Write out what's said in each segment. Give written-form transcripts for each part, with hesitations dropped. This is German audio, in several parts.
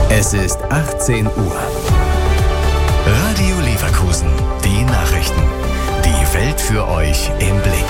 Es ist 18 Uhr. Radio Leverkusen. Die Nachrichten. Die Welt für euch im Blick.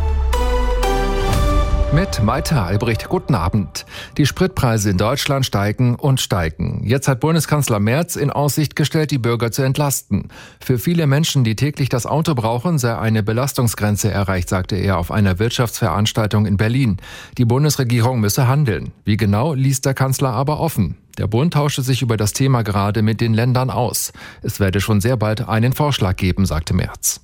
Mit Maite Albrecht, guten Abend. Die Spritpreise in Deutschland steigen und steigen. Jetzt hat Bundeskanzler Merz in Aussicht gestellt, die Bürger zu entlasten. Für viele Menschen, die täglich das Auto brauchen, sei eine Belastungsgrenze erreicht, sagte er auf einer Wirtschaftsveranstaltung in Berlin. Die Bundesregierung müsse handeln. Wie genau, ließ der Kanzler aber offen. Der Bund tausche sich über das Thema gerade mit den Ländern aus. Es werde schon sehr bald einen Vorschlag geben, sagte Merz.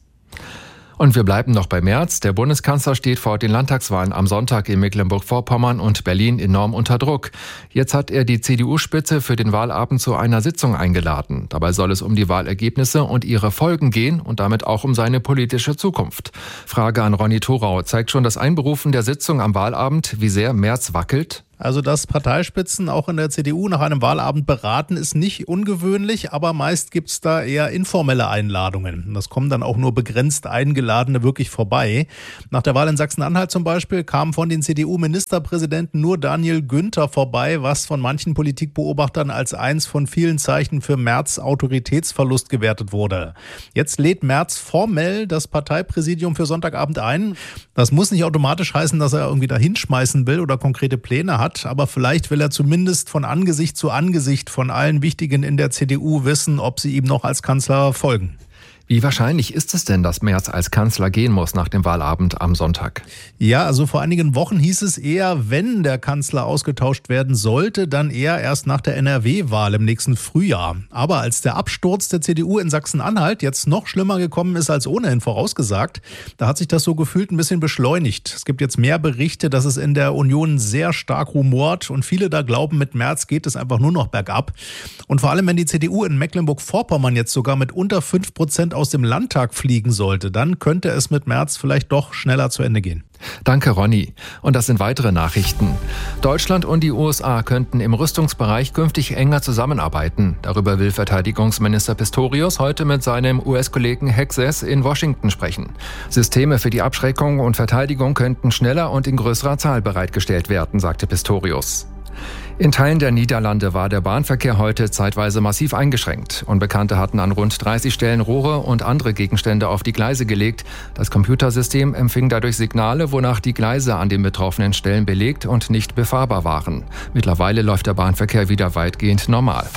Und wir bleiben noch bei Merz. Der Bundeskanzler steht vor den Landtagswahlen am Sonntag in Mecklenburg-Vorpommern und Berlin enorm unter Druck. Jetzt hat er die CDU-Spitze für den Wahlabend zu einer Sitzung eingeladen. Dabei soll es um die Wahlergebnisse und ihre Folgen gehen und damit auch um seine politische Zukunft. Frage an Ronny Thorau. Zeigt schon das Einberufen der Sitzung am Wahlabend, wie sehr Merz wackelt? Also, dass Parteispitzen auch in der CDU nach einem Wahlabend beraten, ist nicht ungewöhnlich, aber meist gibt's da eher informelle Einladungen. Das kommen dann auch nur begrenzt Eingeladene wirklich vorbei. Nach der Wahl in Sachsen-Anhalt zum Beispiel kam von den CDU-Ministerpräsidenten nur Daniel Günther vorbei, was von manchen Politikbeobachtern als eins von vielen Zeichen für Merz' Autoritätsverlust gewertet wurde. Jetzt lädt Merz formell das Parteipräsidium für Sonntagabend ein. Das muss nicht automatisch heißen, dass er irgendwie da hinschmeißen will oder konkrete Pläne hat. Aber vielleicht will er zumindest von Angesicht zu Angesicht von allen Wichtigen in der CDU wissen, ob sie ihm noch als Kanzler folgen. Wie wahrscheinlich ist es denn, dass Merz als Kanzler gehen muss nach dem Wahlabend am Sonntag? Ja, also vor einigen Wochen hieß es eher, wenn der Kanzler ausgetauscht werden sollte, dann eher erst nach der NRW-Wahl im nächsten Frühjahr. Aber als der Absturz der CDU in Sachsen-Anhalt jetzt noch schlimmer gekommen ist als ohnehin vorausgesagt, da hat sich das so gefühlt ein bisschen beschleunigt. Es gibt jetzt mehr Berichte, dass es in der Union sehr stark rumort und viele da glauben, mit Merz geht es einfach nur noch bergab. Und vor allem, wenn die CDU in Mecklenburg-Vorpommern jetzt sogar mit unter 5% aus dem Landtag fliegen sollte, dann könnte es mit Merz vielleicht doch schneller zu Ende gehen. Danke, Ronny. Und das sind weitere Nachrichten. Deutschland und die USA könnten im Rüstungsbereich künftig enger zusammenarbeiten. Darüber will Verteidigungsminister Pistorius heute mit seinem US-Kollegen Hexes in Washington sprechen. Systeme für die Abschreckung und Verteidigung könnten schneller und in größerer Zahl bereitgestellt werden, sagte Pistorius. In Teilen der Niederlande war der Bahnverkehr heute zeitweise massiv eingeschränkt. Unbekannte hatten an rund 30 Stellen Rohre und andere Gegenstände auf die Gleise gelegt. Das Computersystem empfing dadurch Signale, wonach die Gleise an den betroffenen Stellen belegt und nicht befahrbar waren. Mittlerweile läuft der Bahnverkehr wieder weitgehend normal.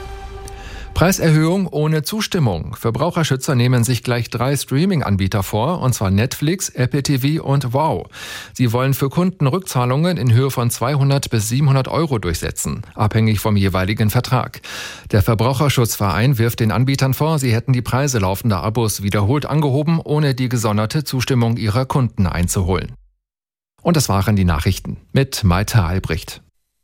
Preiserhöhung ohne Zustimmung. Verbraucherschützer nehmen sich gleich 3 Streaming-Anbieter vor, und zwar Netflix, Apple TV und Wow. Sie wollen für Kunden Rückzahlungen in Höhe von 200 bis 700 Euro durchsetzen, abhängig vom jeweiligen Vertrag. Der Verbraucherschutzverein wirft den Anbietern vor, sie hätten die Preise laufender Abos wiederholt angehoben, ohne die gesonderte Zustimmung ihrer Kunden einzuholen. Und das waren die Nachrichten mit Maite Albrecht.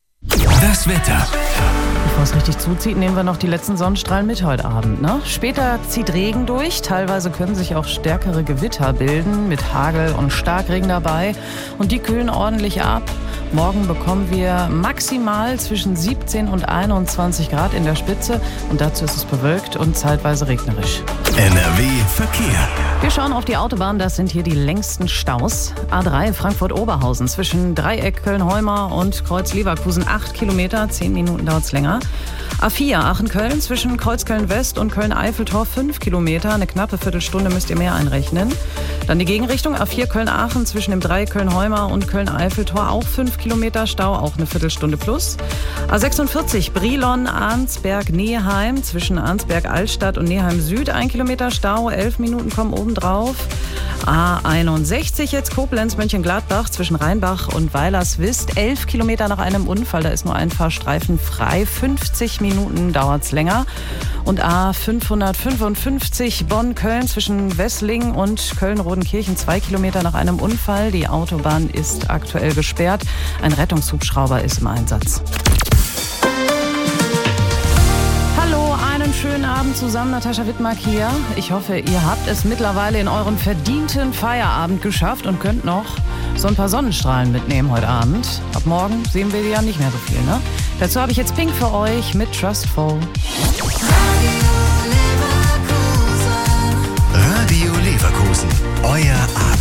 Das Wetter. Bevor es richtig zuzieht, nehmen wir noch die letzten Sonnenstrahlen mit heute Abend. Später zieht Regen durch. Teilweise können sich auch stärkere Gewitter bilden mit Hagel und Starkregen dabei. Und die kühlen ordentlich ab. Morgen bekommen wir maximal zwischen 17 und 21 Grad in der Spitze. Und dazu ist es bewölkt und zeitweise regnerisch. NRW Verkehr. Wir schauen auf die Autobahn. Das sind hier die längsten Staus. A3 Frankfurt-Oberhausen zwischen Dreieck Köln-Heumar und Kreuz-Leverkusen 8 Kilometer. 10 Minuten dauert es länger. A4 Aachen-Köln zwischen Kreuzköln-West und Köln-Eiffeltor 5 Kilometer. Eine knappe Viertelstunde müsst ihr mehr einrechnen. Dann die Gegenrichtung A4 Köln-Aachen zwischen dem Dreieck Köln-Heumar und Köln-Eiffeltor auch 5 Kilometer Stau, auch eine Viertelstunde plus. A46 Brilon-Arnsberg-Neheim zwischen Arnsberg-Altstadt und Neheim-Süd 1 Kilometer Stau, 11 Minuten kommen obendrauf. A61 jetzt Koblenz-Mönchengladbach zwischen Rheinbach und Weilerswist 11 Kilometer nach einem Unfall, da ist nur ein Fahrstreifen frei, 50 Minuten dauert's länger. Und A555 Bonn-Köln zwischen Wessling und Köln-Rodenkirchen 2 Kilometer nach einem Unfall. Die Autobahn ist aktuell gesperrt. Ein Rettungshubschrauber ist im Einsatz. Hallo, einen schönen Abend zusammen. Natascha Wittmark hier. Ich hoffe, ihr habt es mittlerweile in euren verdienten Feierabend geschafft und könnt noch so ein paar Sonnenstrahlen mitnehmen heute Abend. Ab morgen sehen wir ja nicht mehr so viel, ne? Dazu habe ich jetzt Pink für euch mit Trustful. Radio Leverkusen, euer Abend.